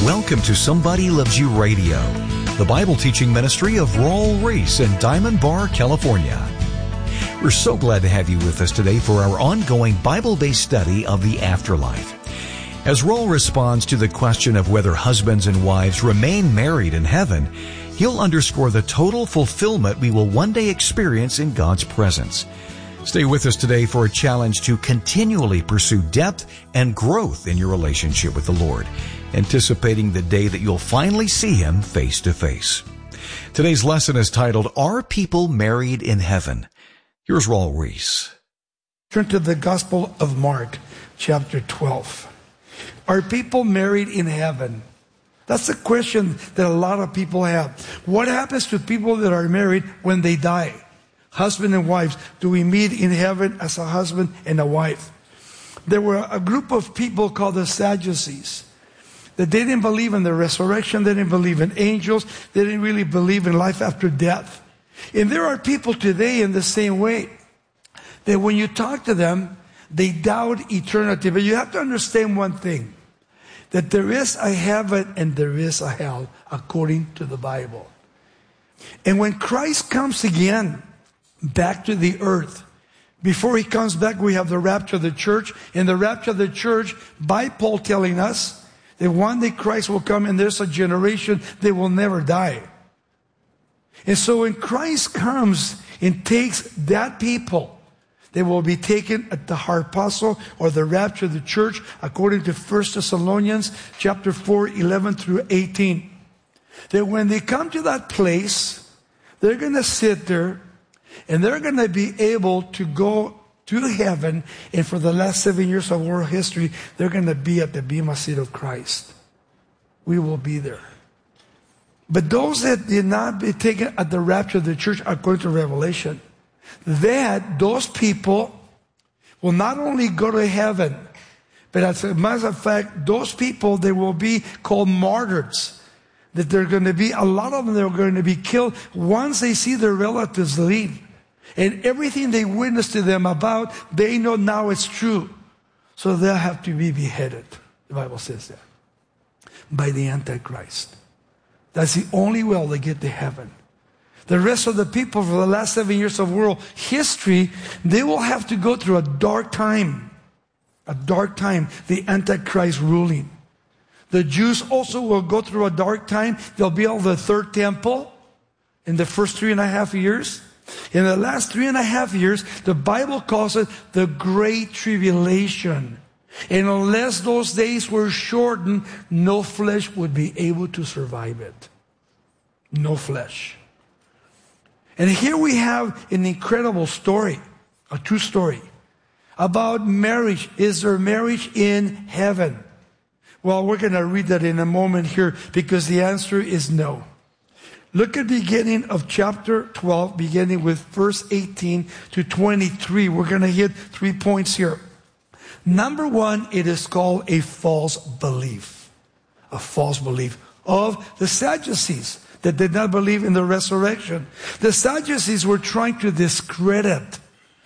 Welcome to Somebody Loves You Radio, the Bible teaching ministry of Raul Ries in Diamond Bar, California. We're so glad to have you with us today for our ongoing Bible-based study of the afterlife. As Raul responds to the question of whether husbands and wives remain married in heaven, he'll underscore the total fulfillment we will one day experience in God's presence. Stay with us today for a challenge to continually pursue depth and growth in your relationship with the Lord, anticipating the day that you'll finally see Him face to face. Today's lesson is titled, Are People Married in Heaven? Here's Raul Ries. Turn to the Gospel of Mark, chapter 12. Are people married in heaven? That's a question that a lot of people have. What happens to people that are married when they die? Husband and wives, do we meet in heaven as a husband and a wife? There were a group of people called the Sadducees that they didn't believe in the resurrection, they didn't believe in angels, they didn't really believe in life after death. And there are people today in the same way, that when you talk to them, they doubt eternity. But you have to understand one thing, that there is a heaven and there is a hell, according to the Bible. And when Christ comes again, back to the earth, before He comes back, we have the rapture of the church. In the rapture of the church, by Paul telling us that one day Christ will come and there's a generation that will never die. And so when Christ comes and takes that people, they will be taken at the harpazo, or the rapture of the church, according to 1 Thessalonians chapter 4, 11 through 18. That when they come to that place, they're going to sit there and they're going to be able to go to heaven. And for the last 7 years of world history, they're going to be at the bema seat of Christ. We will be there. But those that did not be taken at the rapture of the church, according to Revelation, those people will not only go to heaven, but as a matter of fact, those people, they will be called martyrs. That they're going to be, a lot of them, they're going to be killed once they see their relatives leave. And everything they witnessed to them about, they know now it's true. So they'll have to be beheaded. The Bible says that. By the Antichrist. That's the only way they get to heaven. The rest of the people for the last 7 years of world history, they will have to go through a dark time. A dark time, the Antichrist ruling. The Jews also will go through a dark time. They'll build the third temple in the first 3.5 years. In the last 3.5 years, the Bible calls it the Great Tribulation. And unless those days were shortened, no flesh would be able to survive it. No flesh. And here we have an incredible story, a true story, about marriage. Is there marriage in heaven? Well, we're going to read that in a moment here, because the answer is no. Look at the beginning of chapter 12, beginning with verse 18 to 23. We're going to hit 3 points here. Number one, it is called a false belief. A false belief of the Sadducees that did not believe in the resurrection. The Sadducees were trying to discredit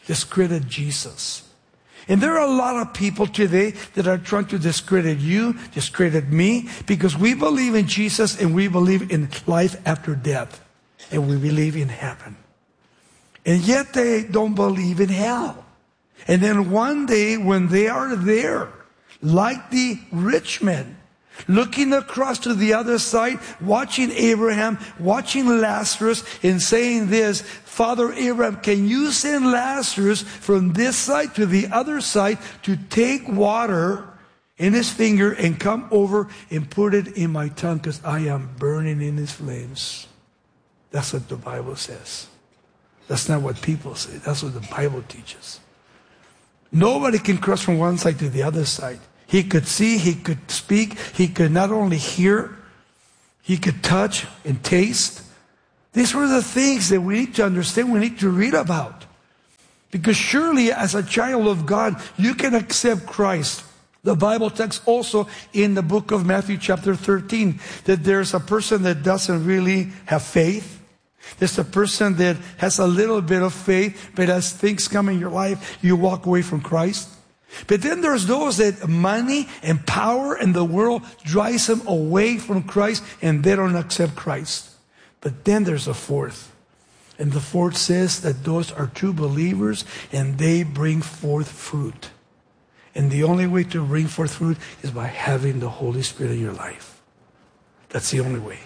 Jesus. And there are a lot of people today that are trying to discredit you, discredit me, because we believe in Jesus and we believe in life after death. And we believe in heaven. And yet they don't believe in hell. And then one day when they are there, like the rich men, looking across to the other side, watching Abraham, watching Lazarus, and saying this, Father Abraham, can you send Lazarus from this side to the other side to take water in his finger and come over and put it in my tongue, because I am burning in his flames. That's what the Bible says. That's not what people say. That's what the Bible teaches. Nobody can cross from one side to the other side. He could see, he could speak, he could not only hear, he could touch and taste. These were the things that we need to understand, we need to read about. Because surely as a child of God, you can accept Christ. The Bible tells also in the book of Matthew chapter 13 that there's a person that doesn't really have faith. There's a person that has a little bit of faith, but as things come in your life, you walk away from Christ. But then there's those that money and power and the world drives them away from Christ and they don't accept Christ. But then there's a fourth. And the fourth says that those are true believers and they bring forth fruit. And the only way to bring forth fruit is by having the Holy Spirit in your life. That's the only way.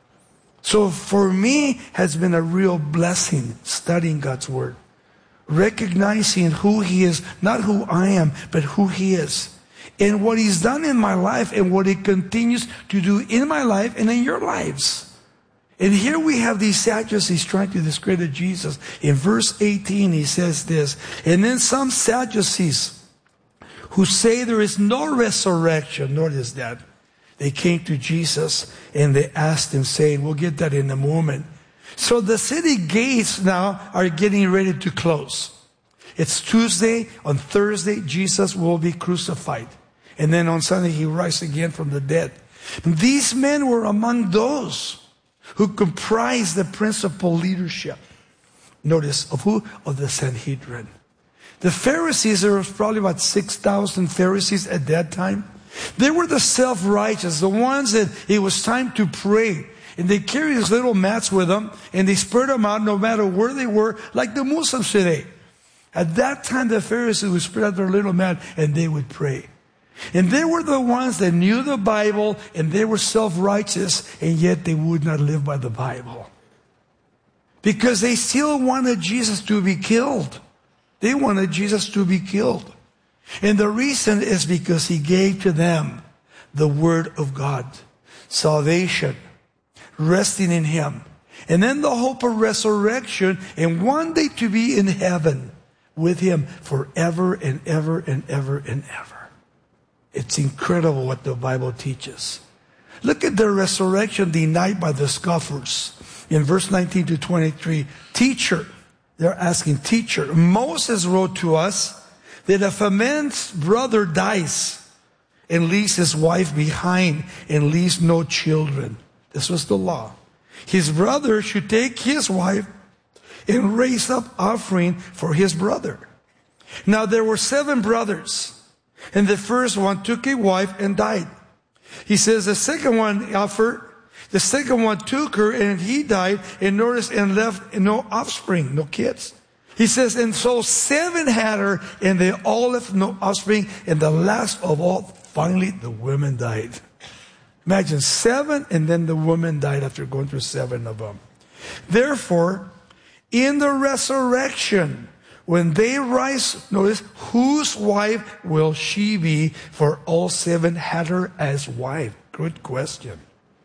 So for me, has been a real blessing studying God's Word. Recognizing who He is, not who I am, but who He is. And what He's done in my life and what He continues to do in my life and in your lives. And here we have these Sadducees trying to discredit Jesus. In verse 18, he says this, and then some Sadducees who say there is no resurrection, notice that, they came to Jesus and they asked Him, saying, we'll get that in a moment. So the city gates now are getting ready to close. It's Tuesday. On Thursday, Jesus will be crucified. And then on Sunday, He rises again from the dead. And these men were among those who comprised the principal leadership. Notice, of who? Of the Sanhedrin. The Pharisees, there was probably about 6,000 Pharisees at that time. They were the self-righteous, the ones that it was time to pray. And they carried these little mats with them, and they spread them out no matter where they were, like the Muslims today. At that time, the Pharisees would spread out their little mat, and they would pray. And they were the ones that knew the Bible, and they were self-righteous, and yet they would not live by the Bible. Because they still wanted Jesus to be killed. They wanted Jesus to be killed. And the reason is because He gave to them the Word of God. Salvation. Resting in Him. And then the hope of resurrection. And one day to be in heaven with Him forever and ever and ever and ever. It's incredible what the Bible teaches. Look at the resurrection denied by the scoffers. In verse 19 to 23. Teacher. They're asking, teacher. Moses wrote to us that if a man's brother dies and leaves his wife behind and leaves no children, this was the law, his brother should take his wife and raise up offering for his brother. Now there were 7 brothers, and the first one took a wife and died. He says the second one offered, the second one took her and he died, and notice, and left no offspring, no kids. He says, and so 7 had her, and they all left no offspring, and the last of all, finally, the woman died. Imagine 7, and then the woman died after going through 7 of them. Therefore, in the resurrection, when they rise, notice, whose wife will she be? For all 7 had her as wife. Good question.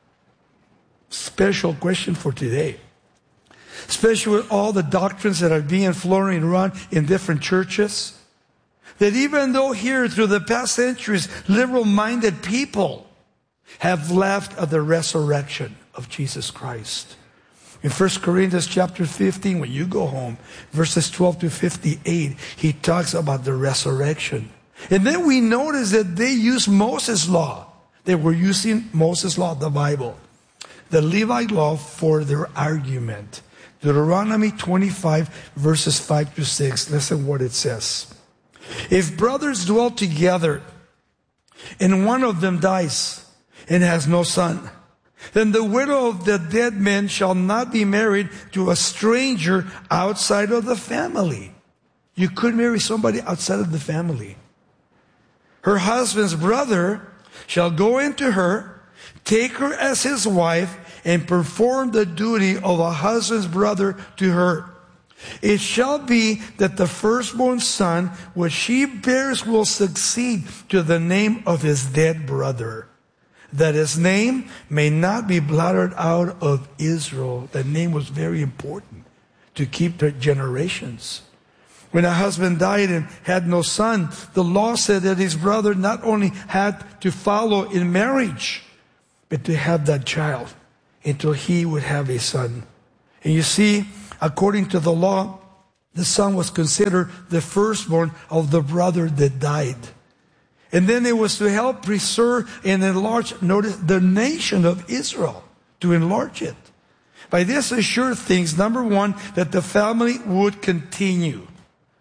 Special question for today. Especially with all the doctrines that are being floating around in different churches. That even though here through the past centuries, liberal-minded people have laughed at the resurrection of Jesus Christ. In 1 Corinthians chapter 15, when you go home, verses 12 to 58, he talks about the resurrection. And then we notice that they use Moses' law. They were using Moses' law, the Bible, the Levite law, for their argument. Deuteronomy 25, verses 5 to 6. Listen what it says. If brothers dwell together, and one of them dies, and has no son, then the widow of the dead man shall not be married to a stranger outside of the family. You could marry somebody outside of the family. Her husband's brother shall go into her, take her as his wife, and perform the duty of a husband's brother to her. It shall be that the firstborn son which she bears will succeed to the name of his dead brother, that his name may not be blotted out of Israel. That name was very important to keep their generations. When a husband died and had no son, the law said that his brother not only had to follow in marriage, but to have that child until he would have a son. And you see, according to the law, the son was considered the firstborn of the brother that died. And then it was to help preserve and enlarge, notice, the nation of Israel, to enlarge it. By this assured things, number one, that the family would continue.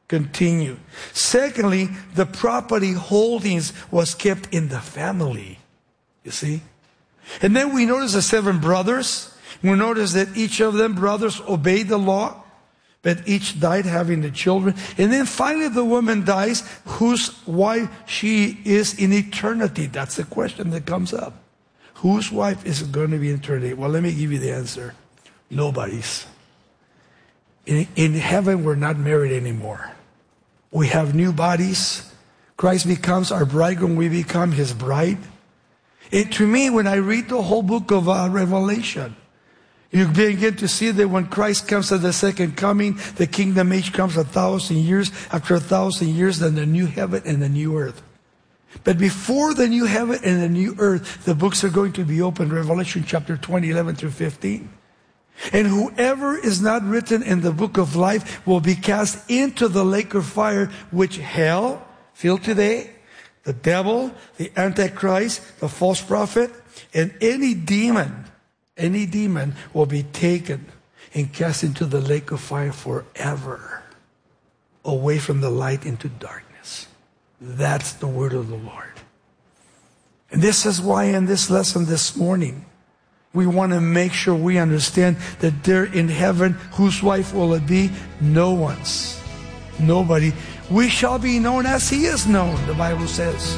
continue. Secondly, the property holdings was kept in the family. You see? And then we notice the 7 brothers. We notice that each of them, brothers, obeyed the law, but each died having the children. And then finally the woman dies, whose wife she is in eternity. That's the question that comes up. Whose wife is going to be in eternity? Well, let me give you the answer. Nobody's. In heaven, we're not married anymore. We have new bodies. Christ becomes our bridegroom. We become His bride. And to me, when I read the whole book of Revelation, you begin to see that when Christ comes at the second coming, the kingdom age comes 1,000 years. After 1,000 years, then the new heaven and the new earth. But before the new heaven and the new earth, the books are going to be opened. Revelation chapter 20, 11 through 15. And whoever is not written in the book of life will be cast into the lake of fire, which hell, feel today, the devil, the Antichrist, the false prophet, and any demon will be taken and cast into the lake of fire forever, away from the light into darkness. That's the word of the Lord. And this is why in this lesson this morning, we want to make sure we understand that there in heaven, whose wife will it be? No one's. Nobody. We shall be known as He is known, the Bible says.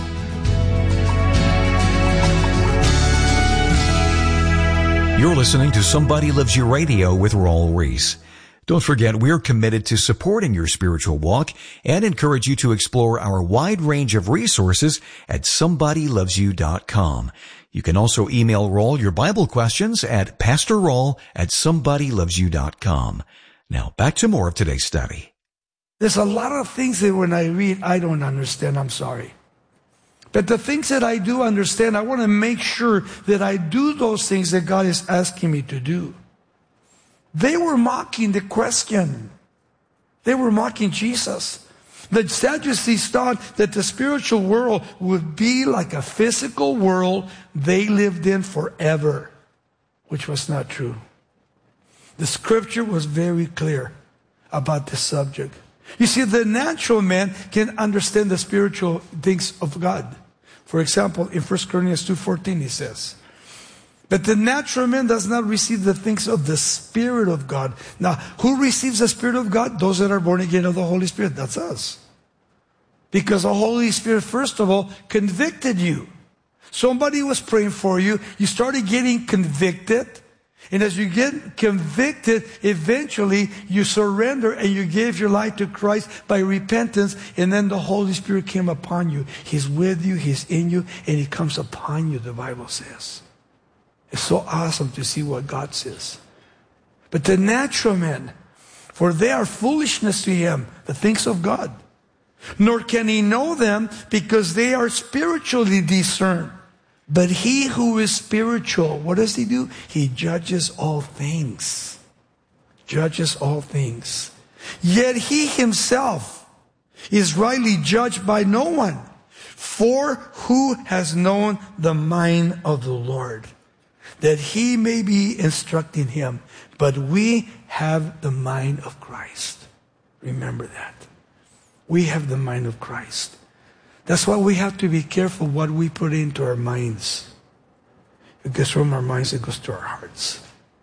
You're listening to Somebody Loves You Radio with Raul Ries. Don't forget, we're committed to supporting your spiritual walk and encourage you to explore our wide range of resources at somebodylovesyou.com. You can also email Raul your Bible questions at pastorraul@somebodylovesyou.com. Now, back to more of today's study. There's a lot of things that when I read, I don't understand. I'm sorry. But the things that I do understand, I want to make sure that I do those things that God is asking me to do. They were mocking the question. They were mocking Jesus. The Sadducees thought that the spiritual world would be like a physical world they lived in forever, which was not true. The scripture was very clear about this subject. You see, the natural man can understand the spiritual things of God. For example, in 1 Corinthians 2:14 he says, but the natural man does not receive the things of the Spirit of God. Now, who receives the Spirit of God? Those that are born again of the Holy Spirit. That's us. Because the Holy Spirit, first of all, convicted you. Somebody was praying for you. You started getting convicted. And as you get convicted, eventually you surrender and you gave your life to Christ by repentance. And then the Holy Spirit came upon you. He's with you. He's in you. And He comes upon you, the Bible says. It's so awesome to see what God says. But the natural men, for they are foolishness to him, the things of God. Nor can he know them because they are spiritually discerned. But he who is spiritual, what does he do? He judges all things. Judges all things. Yet he himself is rightly judged by no one. For who has known the mind of the Lord, that he may be instructing him? But we have the mind of Christ. Remember that. We have the mind of Christ. That's why we have to be careful what we put into our minds. Because from our minds it goes to our hearts.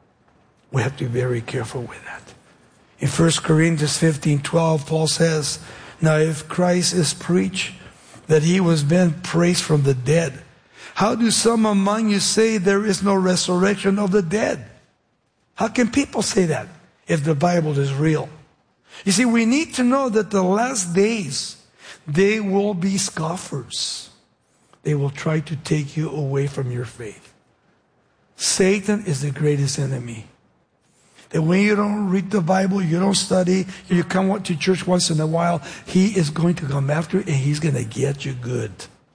We have to be very careful with that. In 1 Corinthians 15:12, Paul says, now if Christ is preached that he was been raised from the dead, how do some among you say there is no resurrection of the dead? How can people say that if the Bible is real? You see, we need to know that the last days, they will be scoffers. They will try to take you away from your faith. Satan is the greatest enemy. That when you don't read the Bible, you don't study, you come to church once in a while, he is going to come after you and he's going to get you good.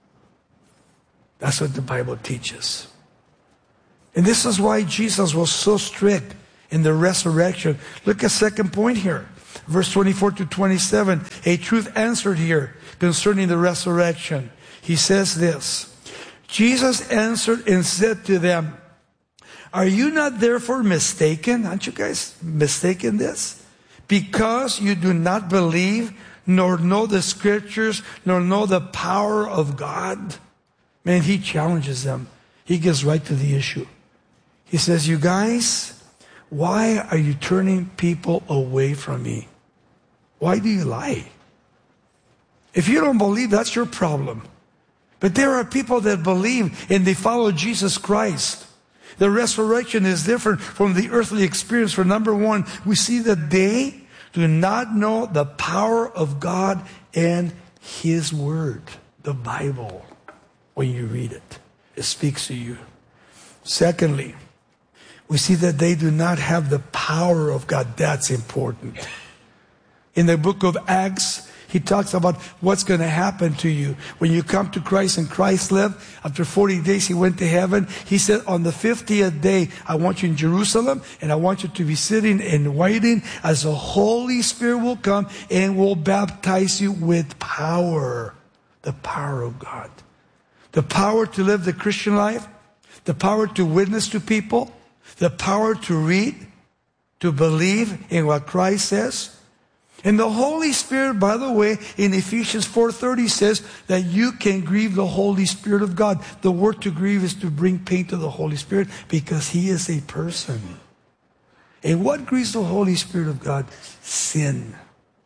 That's what the Bible teaches. And this is why Jesus was so strict in the resurrection. Look at second point here. Verse 24 to 27. A truth answered here concerning the resurrection. He says this. Jesus answered and said to them, are you not therefore mistaken? Aren't you guys mistaken this? Because you do not believe, nor know the scriptures, nor know the power of God. Man, he challenges them. He gets right to the issue. He says, you guys, why are you turning people away from me? Why do you lie? If you don't believe, that's your problem. But there are people that believe and they follow Jesus Christ. The resurrection is different from the earthly experience. For number one, we see that they do not know the power of God and His Word, the Bible. When you read it, it speaks to you. Secondly, we see that they do not have the power of God. That's important. In the book of Acts, he talks about what's going to happen to you when you come to Christ and Christ lived. After 40 days, he went to heaven. He said, on the 50th day, I want you in Jerusalem, and I want you to be sitting and waiting as the Holy Spirit will come and will baptize you with power. The power of God. The power to live the Christian life. The power to witness to people. The power to read. To believe in what Christ says. And the Holy Spirit, by the way, in Ephesians 4:30 says that you can grieve the Holy Spirit of God. The word to grieve is to bring pain to the Holy Spirit because He is a person. And what grieves the Holy Spirit of God? Sin.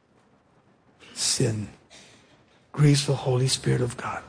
Sin grieves the Holy Spirit of God.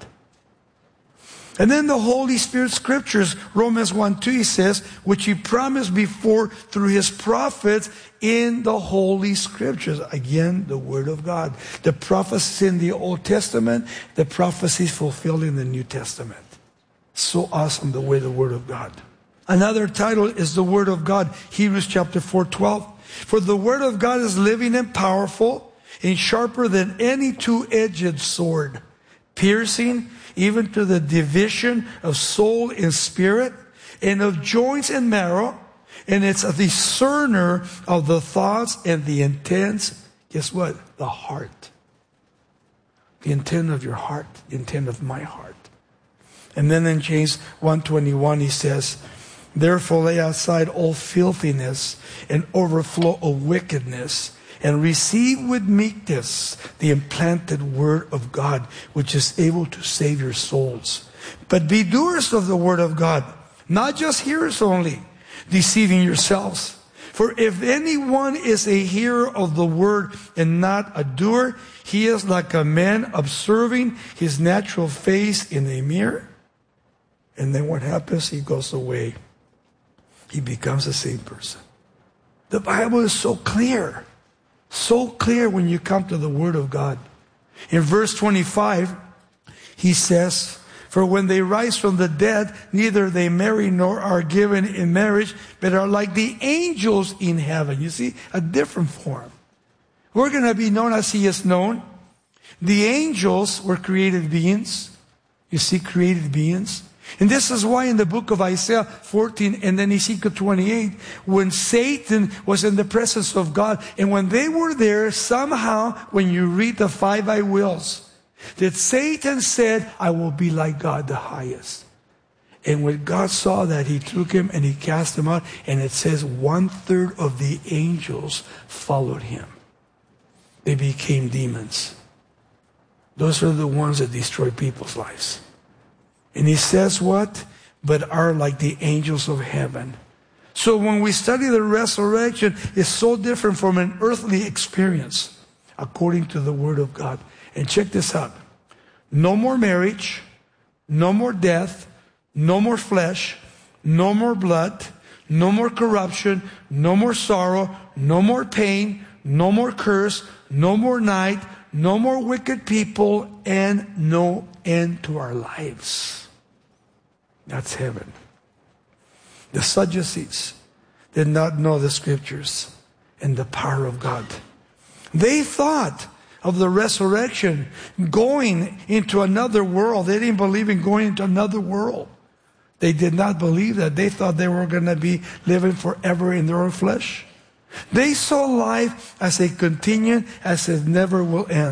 And then the Holy Spirit scriptures, Romans 1:2 says, which He promised before through His prophets in the Holy Scriptures. Again, the Word of God. The prophecies in the Old Testament, the prophecies fulfilled in the New Testament. So awesome the way the Word of God. Another title is the Word of God, Hebrews chapter 4:12. For the Word of God is living and powerful and sharper than any two-edged sword, piercing even to the division of soul and spirit, and of joints and marrow, and it's a discerner of the thoughts and the intents. Guess what? The heart. The intent of your heart, the intent of my heart. And then in James 1:21 he says, therefore lay aside all filthiness and overflow of wickedness, and receive with meekness the implanted word of God, which is able to save your souls. But be doers of the word of God, not just hearers only, deceiving yourselves. For if anyone is a hearer of the word and not a doer, he is like a man observing his natural face in a mirror. And then what happens? He goes away. He becomes the same person. The Bible is so clear. So clear when you come to the Word of God. In verse 25, he says, for when they rise from the dead, neither they marry nor are given in marriage, but are like the angels in heaven. You see, a different form. We're going to be known as He is known. The angels were created beings. You see, created beings. And this is why in the book of Isaiah 14 and then Ezekiel 28, when Satan was in the presence of God, and when they were there, somehow, when you read the 5 I wills, that Satan said, I will be like God the highest. And when God saw that, He took him and He cast him out, and it says 1/3 of the angels followed him. They became demons. Those are the ones that destroy people's lives. And he says what? But are like the angels of heaven. So when we study the resurrection, it's so different from an earthly experience, according to the Word of God. And check this out. No more marriage, no more death, no more flesh, no more blood, no more corruption, no more sorrow, no more pain, no more curse, no more night, no more wicked people, and no end to our lives. That's heaven. The Sadducees did not know the scriptures and the power of God. They thought of the resurrection, going into another world. They didn't believe in going into another world. They did not believe that. They thought they were going to be living forever in their own flesh. They saw life as a continuum, as it never will end.